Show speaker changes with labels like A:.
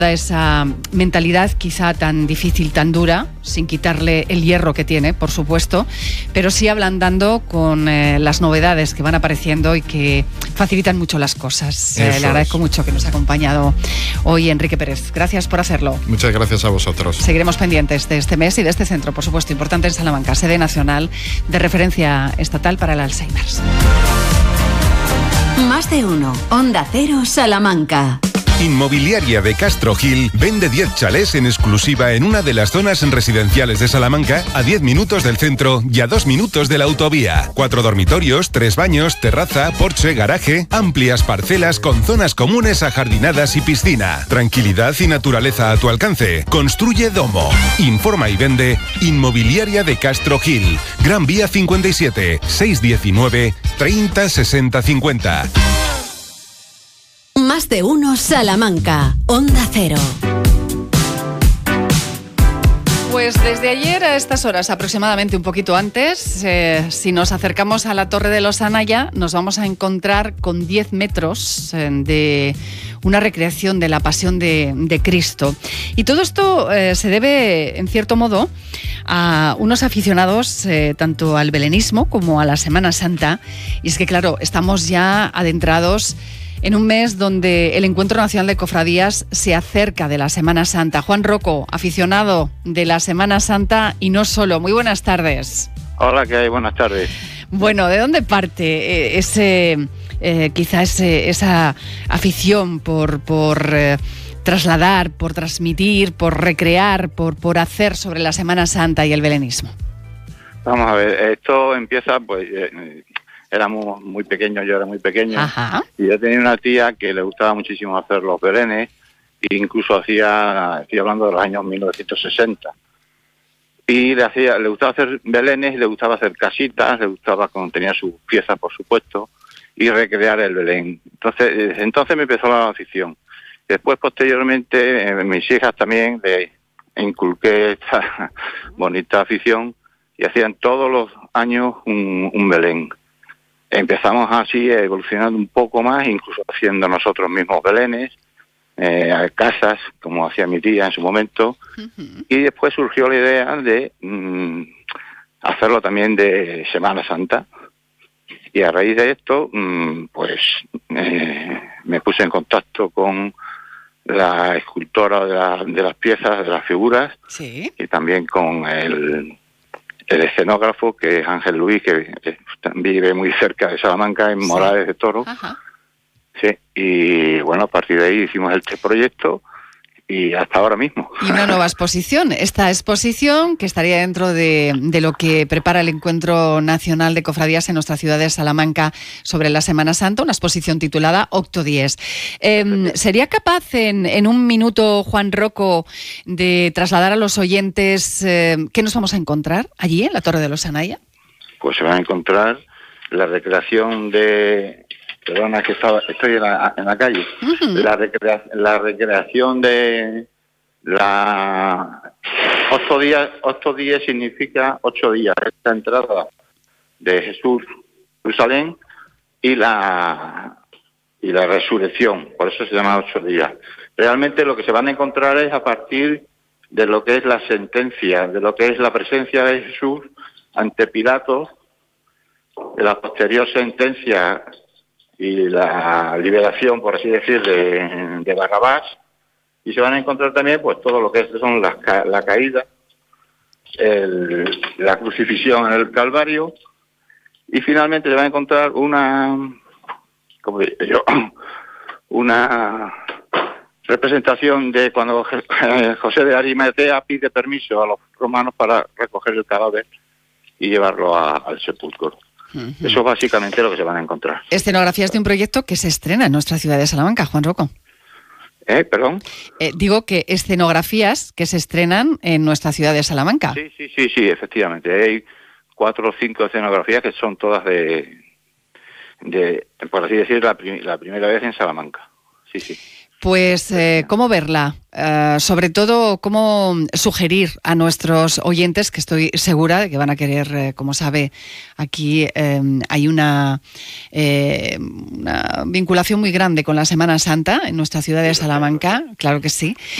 A: esa mentalidad quizá tan difícil, tan dura, sin quitarle el hierro que tiene, por supuesto, pero sí ablandando con las novedades que van apareciendo y que facilitan mucho las cosas. Le agradezco mucho que nos ha acompañado hoy Enrique Pérez. Gracias por hacerlo.
B: Muchas gracias a vosotros.
A: Seguiremos pendientes de este mes y de este centro, por supuesto, importante en Salamanca, sede nacional de referencia estatal para el Alzheimer.
C: Más de uno. Onda Cero, Salamanca.
D: Inmobiliaria de Castro Gil vende 10 chalés en exclusiva en una de las zonas residenciales de Salamanca, a 10 minutos del centro y a 2 minutos de la autovía. 4 dormitorios, 3 baños, terraza, porche, garaje, amplias parcelas con zonas comunes ajardinadas y piscina. Tranquilidad y naturaleza a tu alcance. Construye Domo. Informa y vende Inmobiliaria de Castro Gil. Gran Vía 57, 619 30 60 50.
C: Más de uno, Salamanca. Onda Cero.
A: Pues desde ayer a estas horas, aproximadamente un poquito antes, si nos acercamos a la Torre de los Anaya, nos vamos a encontrar con 10 metros de una recreación de la Pasión de Cristo. Y todo esto se debe, en cierto modo, a unos aficionados tanto al belenismo como a la Semana Santa. Y es que, claro, estamos ya adentrados en un mes donde el Encuentro Nacional de Cofradías se acerca de la Semana Santa. Juan Rocco, aficionado de la Semana Santa y no solo. Muy buenas tardes.
E: Hola, ¿qué hay? Buenas tardes.
A: Bueno, ¿de dónde parte esa afición por trasladar, por transmitir, por recrear, por hacer sobre la Semana Santa y el belenismo?
E: Vamos a ver, esto empieza, pues... éramos muy pequeños, yo era muy pequeño. Ajá. Y yo tenía una tía que le gustaba muchísimo hacer los belenes, e incluso estoy hablando de los años 1960. Y le gustaba hacer belenes, le gustaba hacer casitas, le gustaba cuando tenía sus piezas, por supuesto, y recrear el Belén. Entonces me empezó la afición. Después, posteriormente, mis hijas también le inculqué esta bonita afición y hacían todos los años un Belén. Empezamos así, evolucionando un poco más, incluso haciendo nosotros mismos belenes, casas, como hacía mi tía en su momento, y después surgió la idea de hacerlo también de Semana Santa. Y a raíz de esto, me puse en contacto con la escultora de las piezas, de las figuras, ¿sí? Y también con el escenógrafo, que es Ángel Luis, que vive muy cerca de Salamanca, en Morales de Toro. Ajá. Sí, y bueno, a partir de ahí hicimos este proyecto y hasta ahora mismo.
A: Y una nueva exposición. Esta exposición que estaría dentro de lo que prepara el Encuentro Nacional de Cofradías en nuestra ciudad de Salamanca sobre la Semana Santa, una exposición titulada Octodies. ¿Sería capaz en un minuto, Juan Rocco, de trasladar a los oyentes qué nos vamos a encontrar allí en la Torre de los Anaya?
E: Pues se van a encontrar la recreación de... Perdona, que estoy en la calle. Uh-huh. La recreación de la... 8 días significa 8 días. Esta entrada de Jesús, Jerusalén, y la resurrección. Por eso se llama 8 días. Realmente lo que se van a encontrar es a partir de lo que es la sentencia, de lo que es la presencia de Jesús ante Pilato, de la posterior sentencia y la liberación, por así decir, de Barrabás, y se van a encontrar también pues todo lo que son la caída, la crucifixión en el Calvario, y finalmente se van a encontrar una representación de cuando José de Arimatea pide permiso a los romanos para recoger el cadáver y llevarlo al sepulcro. Uh-huh. Eso es básicamente lo que se van a encontrar.
A: Escenografías de un proyecto que se estrena en nuestra ciudad de Salamanca, Juan Rocco.
E: ¿Perdón?
A: Digo que escenografías que se estrenan en nuestra ciudad de Salamanca.
E: Sí, efectivamente. Hay 4 o 5 escenografías que son todas de por así decir, la primera vez en Salamanca. Sí.
A: Pues, ¿cómo verla? Sobre todo, ¿cómo sugerir a nuestros oyentes, que estoy segura de que van a querer, como sabe, aquí hay una vinculación muy grande con la Semana Santa en nuestra ciudad de Salamanca, claro que sí.